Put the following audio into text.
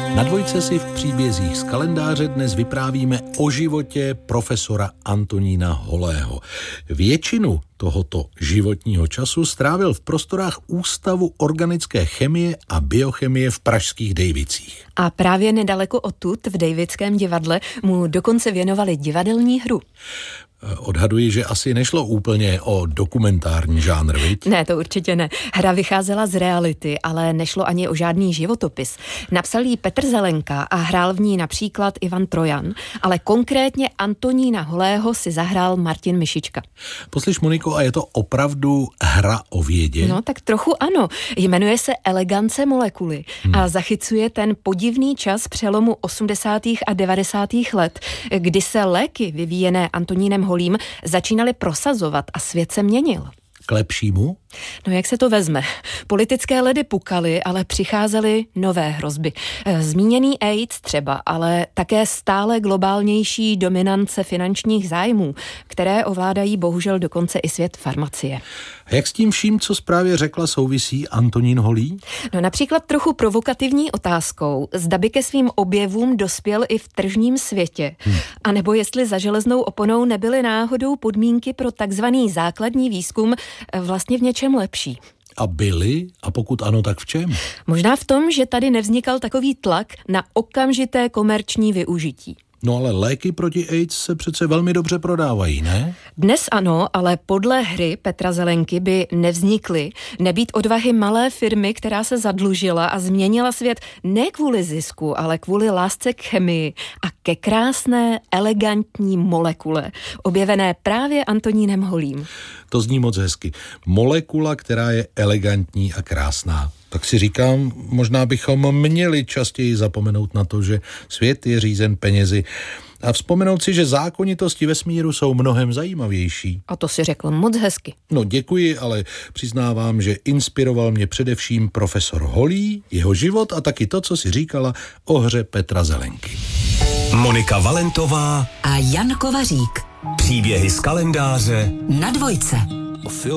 Na Dvojce si v příbězích z kalendáře dnes vyprávíme o životě profesora Antonína Holého. Většinu tohoto životního času strávil v prostorách Ústavu organické chemie a biochemie v pražských Dejvicích. A právě nedaleko odtud v Dejvickém divadle mu dokonce věnovali divadelní hru. Odhaduji, že asi nešlo úplně o dokumentární žánr, viď? Ne, to určitě ne. Hra vycházela z reality, ale nešlo ani o žádný životopis. Napsal jí Petr Zelenka a hrál v ní například Ivan Trojan, ale konkrétně Antonína Holého si zahrál Martin Mišička. Poslyš, Moniko, a je to opravdu hra o vědě? No, tak trochu ano. Jmenuje se Elegance molekuly a zachycuje ten podivný čas přelomu 80. a 90. let, kdy se léky vyvíjené Antonínem Holým začínali prosazovat a svět se měnil. K lepšímu? No jak se to vezme? Politické ledy pukaly, ale přicházely nové hrozby. Zmíněný AIDS třeba, ale také stále globálnější dominance finančních zájmů, které ovládají bohužel dokonce i svět farmacie. A jak s tím vším, co zprávě řekla, souvisí Antonín Holý? No například trochu provokativní otázkou, zda by ke svým objevům dospěl i v tržním světě, a nebo jestli za železnou oponou nebyly náhodou podmínky pro takzvaný základní výzkum vlastně v něčem lepší. A byly? A pokud ano, tak v čem? Možná v tom, že tady nevznikal takový tlak na okamžité komerční využití. No ale léky proti AIDS se přece velmi dobře prodávají, ne? Dnes ano, ale podle hry Petra Zelenky by nevznikly nebýt odvahy malé firmy, která se zadlužila a změnila svět ne kvůli zisku, ale kvůli lásce k chemii a ke krásné, elegantní molekule, objevené právě Antonínem Holým. To zní moc hezky. Molekula, která je elegantní a krásná. Tak si říkám, možná bychom měli častěji zapomenout na to, že svět je řízen penězi a vzpomenout si, že zákonitosti vesmíru jsou mnohem zajímavější. A to si řekl moc hezky. No děkuji, ale přiznávám, že inspiroval mě především profesor Holý, jeho život a taky to, co si říkala o hře Petra Zelenky. Monika Valentová a Jan Kovařík. Příběhy z kalendáře Na Dvojce.